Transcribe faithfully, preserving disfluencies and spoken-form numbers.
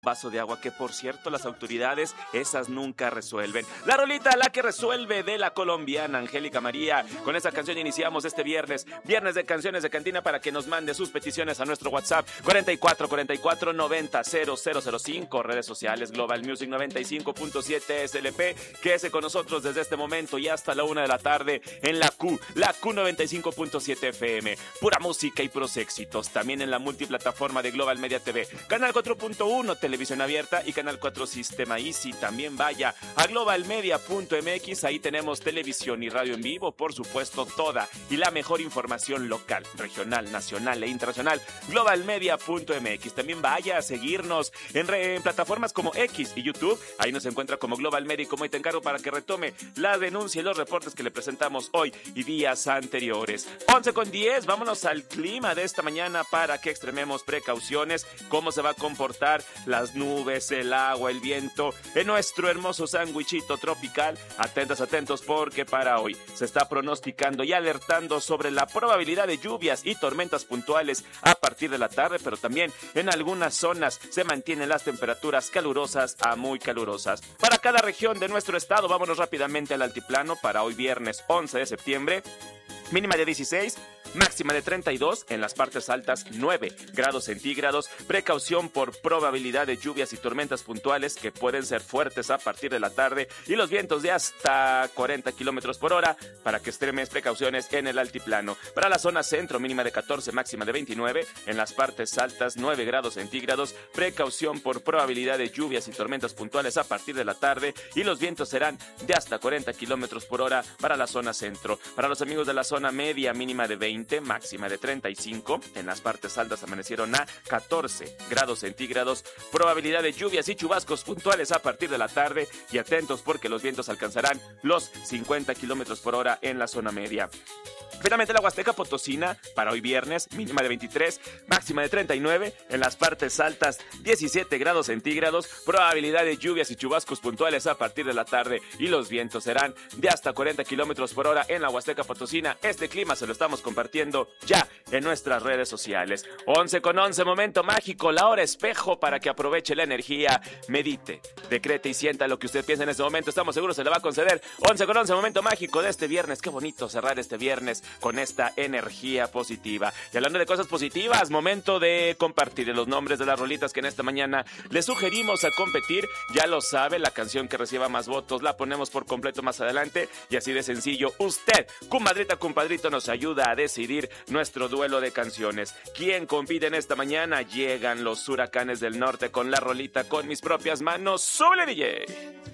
vaso de agua, que por cierto las autoridades esas nunca resuelven. La rolita, la que resuelve, de la colombiana Angélica María. Con esta canción iniciamos este viernes, viernes de canciones de cantina, para que nos mande sus peticiones a nuestro WhatsApp cuarenta y cuatro cuarenta y cuatro noventa cero cero cero cinco, redes sociales Global Music noventa y cinco punto siete S L P. Quédese con nosotros desde este momento y hasta la una de la tarde en la Q, la Q noventa y cinco punto siete F M. Pura música y puros éxitos. También en la multiplataforma de Global Media T V, Canal cuatro punto uno, Televisión Abierta, y Canal cuatro Sistema Easy. También vaya a globalmedia punto m x, ahí tenemos televisión y radio en vivo, por supuesto toda y la mejor información local, regional, nacional e internacional. globalmedia punto m x. También vaya a seguirnos en, re, en plataformas como X y YouTube, ahí nos encuentra como Global Media, y como hoy te encargo para que retome la denuncia y los reportes que le presentamos hoy y días anteriores. once con diez, vámonos al clima de esta mañana para que extrememos precauciones. Cómo se va a comportar las nubes, el agua, el viento en nuestro hermoso sándwichito tropical. Atentas, atentos, porque para hoy se está pronosticando y alertando sobre la probabilidad de lluvias y tormentas puntuales a partir de la tarde, pero también en algunas zonas se mantienen las temperaturas calurosas a muy calurosas. Para cada región de nuestro estado, vámonos rápidamente al altiplano para hoy viernes once de septiembre. Mínima de dieciséis, máxima de treinta y dos, en las partes altas nueve grados centígrados. Precaución por probabilidad de lluvias y tormentas puntuales que pueden ser fuertes a partir de la tarde, y los vientos de hasta cuarenta kilómetros por hora, para que extremes precauciones en el altiplano. Para la zona centro, mínima de catorce, máxima de veintinueve, en las partes altas nueve grados centígrados. Precaución por probabilidad de lluvias y tormentas puntuales a partir de la tarde, y los vientos serán de hasta cuarenta kilómetros por hora para la zona centro. Para los amigos de la zona media, mínima de veinte, máxima de treinta y cinco, en las partes altas amanecieron a catorce grados centígrados. Probabilidad de lluvias y chubascos puntuales a partir de la tarde, y atentos porque los vientos alcanzarán los cincuenta kilómetros por hora en la zona media. Finalmente, la Huasteca Potosina para hoy viernes, mínima de veintitrés, máxima de treinta y nueve, en las partes altas diecisiete grados centígrados. Probabilidad de lluvias y chubascos puntuales a partir de la tarde, y los vientos serán de hasta cuarenta kilómetros por hora en la Huasteca Potosina. Este clima se lo estamos compartiendo ya en nuestras redes sociales. once con once, momento mágico, la hora espejo, para que aproveche la energía, medite, decrete y sienta lo que usted piensa en este momento. Estamos seguros se le va a conceder. once con once, momento mágico de este viernes. Qué bonito cerrar este viernes con esta energía positiva. Y hablando de cosas positivas, momento de compartir los nombres de las rolitas que en esta mañana les sugerimos a competir. Ya lo sabe, la canción que reciba más votos la ponemos por completo más adelante, y así de sencillo, usted, comadrita, compadrito, nos ayuda a decidir nuestro duelo de canciones. ¿Quién compite en esta mañana? Llegan los Huracanes del Norte con la rolita Con mis propias manos. ¡Súbele, D J!